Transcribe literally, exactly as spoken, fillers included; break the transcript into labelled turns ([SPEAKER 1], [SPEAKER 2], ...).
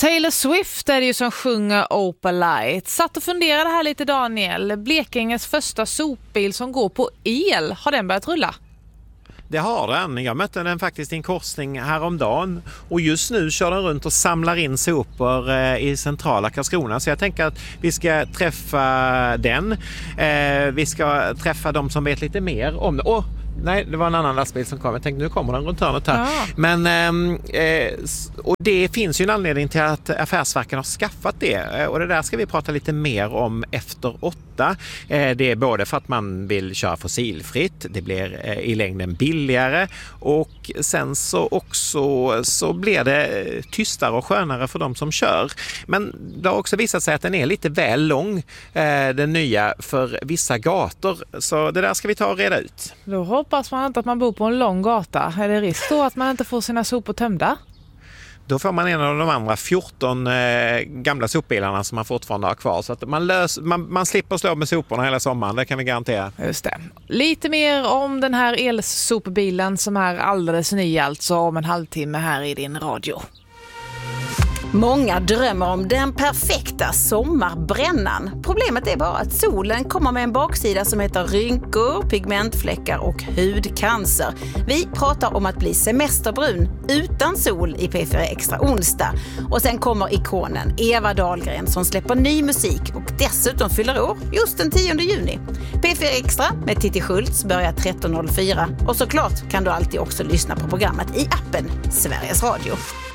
[SPEAKER 1] Taylor Swift är det ju som sjunger Opalite. Satt och funderade här lite, Daniel. Blekinges första sopbil som går på el, har den börjat rulla?
[SPEAKER 2] Det har den. Jag mötte den faktiskt i en korsning häromdagen. Och just nu kör den runt och samlar in sopor i centrala Karlskrona. Så jag tänker att vi ska träffa den. Vi ska träffa de som vet lite mer om det. Och nej, det var en annan lastbil som kom. Jag tänkte, nu kommer den runt hörnet här. Ja. Men, eh, och det finns ju en anledning till att affärsverken har skaffat det. Och det där ska vi prata lite mer om efter åtta. Eh, det är både för att man vill köra fossilfritt. Det blir eh, i längden billigare. Och sen så också så blir det tystare och skönare för de som kör. Men det har också visat sig att den är lite väl lång, eh, den nya, för vissa gator. Så det där ska vi ta och reda ut.
[SPEAKER 1] Då hoppas man inte att man bor på en lång gata. Är det risk då att man inte får sina sopor tömda?
[SPEAKER 2] Då får man en av de andra fjorton eh, gamla sopbilarna som man fortfarande har kvar. Så att man, lös, man, man slipper slå med soporna hela sommaren, det kan vi garantera.
[SPEAKER 1] Just det. Lite mer om den här elsopbilen som är alldeles ny, alltså om en halvtimme här i din radio.
[SPEAKER 3] Många drömmer om den perfekta sommarbrännan. Problemet är bara att solen kommer med en baksida som heter rynkor, pigmentfläckar och hudcancer. Vi pratar om att bli semesterbrun utan sol i P fyra Extra onsdag. Och sen kommer ikonen Eva Dahlgren som släpper ny musik och dessutom fyller år just den tionde juni. P fyra Extra med Titti Schultz börjar tretton noll fyra och såklart kan du alltid också lyssna på programmet i appen Sveriges Radio.